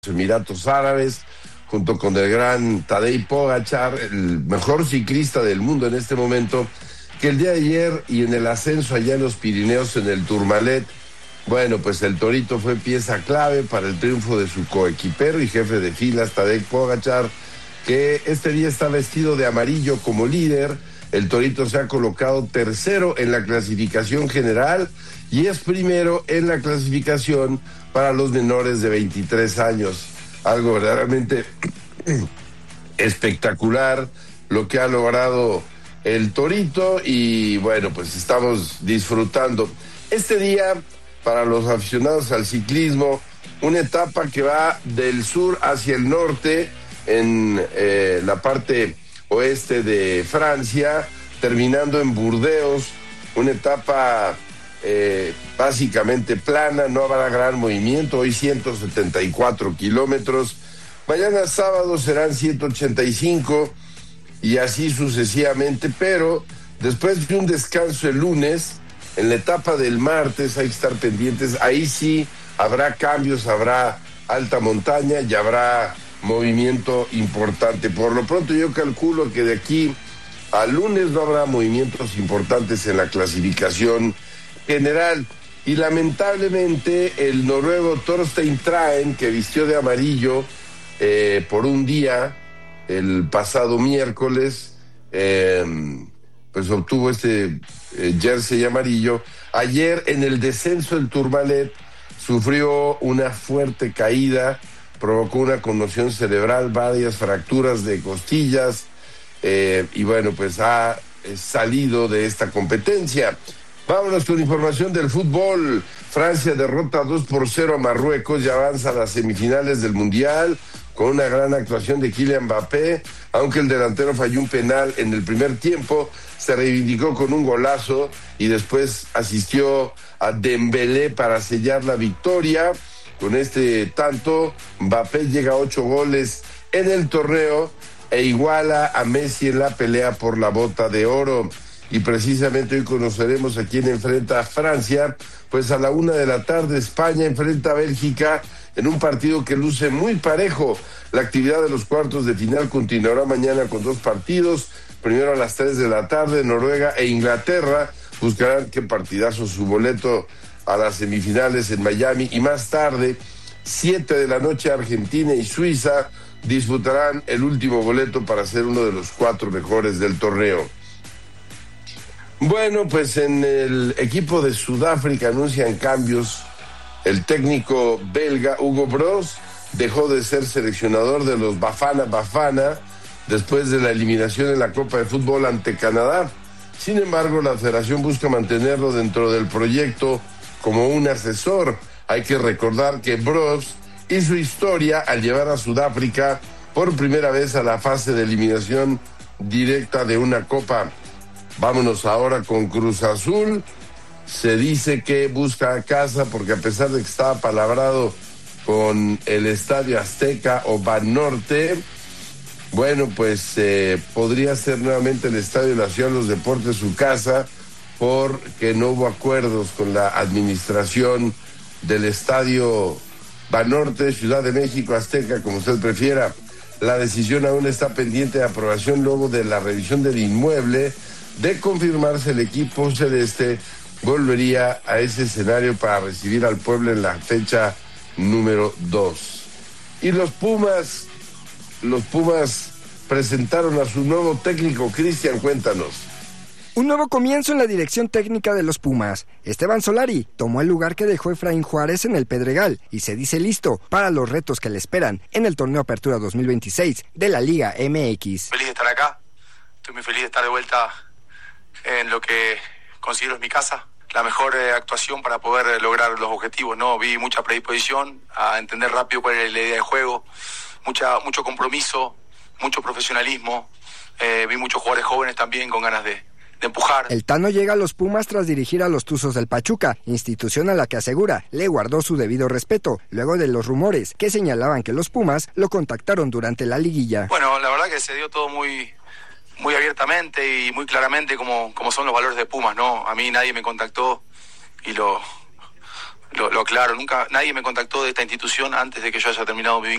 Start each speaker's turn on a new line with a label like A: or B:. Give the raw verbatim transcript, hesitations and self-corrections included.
A: Emiratos Árabes, junto con el gran Tadej Pogačar, el mejor ciclista del mundo en este momento, que el día de ayer y en el ascenso allá en los Pirineos, en el Tourmalet, bueno, pues el Torito fue pieza clave para el triunfo de su coequipero y jefe de filas, Tadej Pogačar, que este día está vestido de amarillo como líder. El Torito se ha colocado tercero en la clasificación general y es primero en la clasificación para los menores de veintitrés años. Algo verdaderamente espectacular lo que ha logrado el Torito y bueno, pues estamos disfrutando. Este día, para los aficionados al ciclismo, una etapa que va del sur hacia el norte en eh, la parte oeste de Francia, terminando en Burdeos, una etapa eh, básicamente plana, no habrá gran movimiento, hoy ciento setenta y cuatro kilómetros, mañana sábado serán ciento ochenta y cinco y así sucesivamente, pero después de un descanso el lunes, en la etapa del martes hay que estar pendientes, ahí sí habrá cambios, habrá alta montaña y habrá movimiento importante. Por lo pronto yo calculo que de aquí al lunes no habrá movimientos importantes en la clasificación general. Y lamentablemente el noruego Torstein Traen, que vistió de amarillo eh, por un día el pasado miércoles, eh, pues obtuvo este eh, jersey amarillo. Ayer en el descenso del Tourmalet sufrió una fuerte caída, provocó una conmoción cerebral, varias fracturas de costillas, eh, y bueno, pues ha eh, salido de esta competencia. Vámonos con información del fútbol. Francia derrota dos por cero a Marruecos y avanza a las semifinales del Mundial con una gran actuación de Kylian Mbappé. Aunque el delantero falló un penal en el primer tiempo, se reivindicó con un golazo y después asistió a Dembélé para sellar la victoria. Con este tanto, Mbappé llega a ocho goles en el torneo e iguala a Messi en la pelea por la bota de oro. Y precisamente hoy conoceremos a quién enfrenta a Francia, pues a la una de la tarde España enfrenta a Bélgica en un partido que luce muy parejo. La actividad de los cuartos de final continuará mañana con dos partidos. Primero a las tres de la tarde, Noruega e Inglaterra buscarán qué partidazo su boleto a las semifinales en Miami, y más tarde, siete de la noche, Argentina y Suiza disputarán el último boleto para ser uno de los cuatro mejores del torneo. Bueno, pues en el equipo de Sudáfrica anuncian cambios. El técnico belga Hugo Broos dejó de ser seleccionador de los Bafana Bafana después de la eliminación en la Copa de Fútbol ante Canadá. Sin embargo, la federación busca mantenerlo dentro del proyecto como un asesor. Hay que recordar que Broos hizo historia al llevar a Sudáfrica por primera vez a la fase de eliminación directa de una copa. Vámonos ahora con Cruz Azul. Se dice que busca a casa porque a pesar de que estaba palabrado con el Estadio Azteca o Banorte, bueno, pues eh, podría ser nuevamente el Estadio de la Ciudad de los Deportes su casa, porque no hubo acuerdos con la administración del Estadio Banorte, Ciudad de México, Azteca, como usted prefiera. La decisión aún está pendiente de aprobación luego de la revisión del inmueble. De confirmarse, el equipo celeste volvería a ese escenario para recibir al Puebla en la fecha número dos. Y los Pumas, los Pumas presentaron a su nuevo técnico. Cristian, cuéntanos.
B: Un nuevo comienzo en la dirección técnica de los Pumas. Esteban Solari tomó el lugar que dejó Efraín Juárez en el Pedregal y se dice listo para los retos que le esperan en el torneo Apertura dos mil veintiséis de la Liga M X.
C: Feliz de estar acá, estoy muy feliz de estar de vuelta en lo que considero es mi casa. La mejor eh, actuación para poder eh, lograr los objetivos, ¿no? Vi mucha predisposición a entender rápido cuál es la idea de juego, mucha, mucho compromiso, mucho profesionalismo. Eh, vi muchos jugadores jóvenes también con ganas de, de empujar.
B: El Tano llega a los Pumas tras dirigir a los Tuzos del Pachuca, institución a la que asegura le guardó su debido respeto, luego de los rumores que señalaban que los Pumas lo contactaron durante la liguilla.
C: Bueno, la verdad que se dio todo muy... muy abiertamente y muy claramente como, como son los valores de Pumas, ¿no? A mí nadie me contactó y lo, lo, lo aclaro, nunca nadie me contactó de esta institución antes de que yo haya terminado mi vínculo